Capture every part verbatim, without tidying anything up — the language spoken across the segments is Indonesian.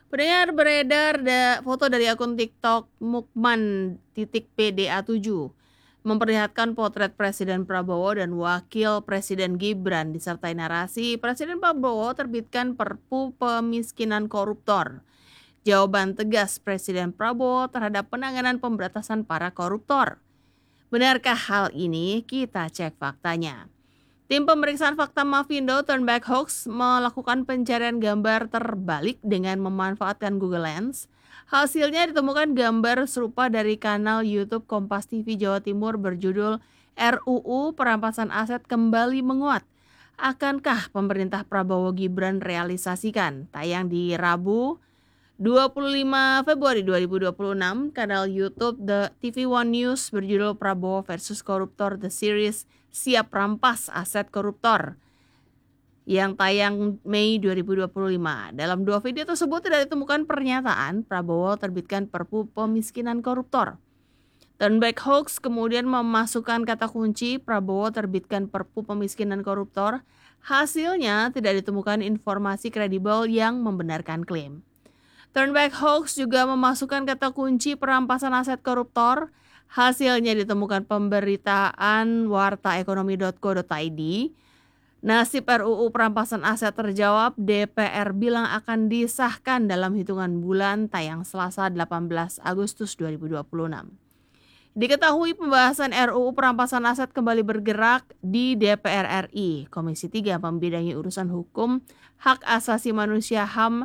Beredar beredar da foto dari akun TikTok Mukman titik P D A tujuh memperlihatkan potret Presiden Prabowo dan Wakil Presiden Gibran disertai narasi Presiden Prabowo terbitkan Perpu Pemiskinan Koruptor. Jawaban tegas Presiden Prabowo terhadap penanganan pemberantasan para koruptor. Benarkah hal ini? Kita cek faktanya. Tim pemeriksaan fakta Mavindo Turnback Hoax melakukan pencarian gambar terbalik dengan memanfaatkan Google Lens. Hasilnya ditemukan gambar serupa dari kanal YouTube Kompas T V Jawa Timur berjudul R U U Perampasan Aset Kembali Menguat. Akankah pemerintah Prabowo Gibran realisasikan? Tayang di Rabu dua puluh lima Februari dua ribu dua puluh enam, kanal YouTube The T V One News berjudul Prabowo versus Koruptor The Series Siap Rampas Aset Koruptor yang tayang Mei dua ribu dua puluh lima. Dalam dua video tersebut tidak ditemukan pernyataan Prabowo terbitkan Perpu Pemiskinan Koruptor. Turnback Hoax kemudian memasukkan kata kunci Prabowo terbitkan Perpu Pemiskinan Koruptor. Hasilnya tidak ditemukan informasi kredibel yang membenarkan klaim. Turnback Hoax juga memasukkan kata kunci perampasan aset koruptor. Hasilnya ditemukan pemberitaan warta ekonomi titik co titik i d. Nasib R U U perampasan aset terjawab, D P R bilang akan disahkan dalam hitungan bulan, tayang Selasa delapan belas Agustus dua ribu dua puluh enam. Diketahui pembahasan R U U perampasan aset kembali bergerak di D P R R I. Komisi tiga membidangi urusan hukum, hak asasi manusia, H A M,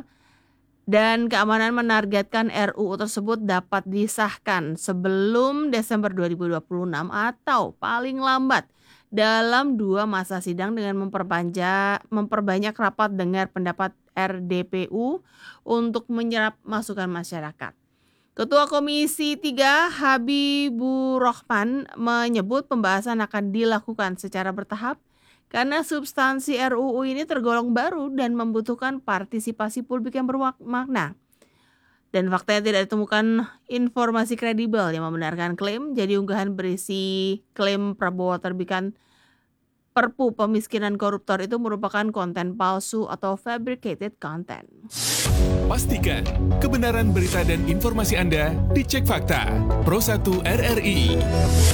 dan keamanan menargetkan R U U tersebut dapat disahkan sebelum Desember dua ribu dua puluh enam atau paling lambat dalam dua masa sidang dengan memperbanyak, memperbanyak rapat dengar pendapat R D P U untuk menyerap masukan masyarakat. Ketua Komisi tiga Habibur Rahman menyebut pembahasan akan dilakukan secara bertahap karena substansi R U U ini tergolong baru dan membutuhkan partisipasi publik yang bermakna. Dan faktanya tidak ditemukan informasi kredibel yang membenarkan klaim, jadi unggahan berisi klaim Prabowo terbitkan Perpu Pemiskinan Koruptor itu merupakan konten palsu atau fabricated content. Pastikan kebenaran berita dan informasi Anda dicek fakta. Pro satu R R I.